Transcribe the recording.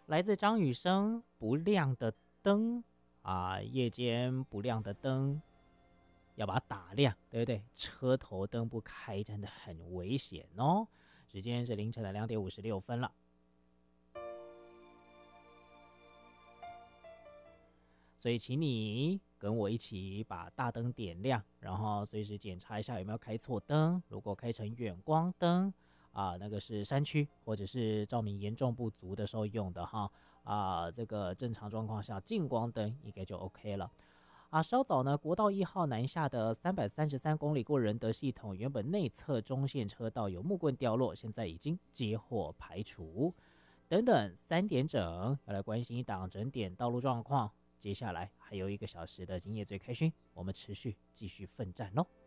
来自张雨生，不亮的灯啊，夜间不亮的灯，要把它打亮，对不对？车头灯不开真的很危险哦。时间是凌晨的2:56了，所以请你跟我一起把大灯点亮，然后随时检查一下有没有开错灯。如果开成远光灯啊，那个是山区或者是照明严重不足的时候用的哈啊，这个正常状况下近光灯应该就 OK 了。啊，稍早呢，国道1号南下的333公里过仁德系统，原本内侧中线车道有木棍掉落，现在已经接获排除。等等3点整要来关心一档整点道路状况。接下来还有1个小时的今夜最开勋，我们持续继续奋战喽。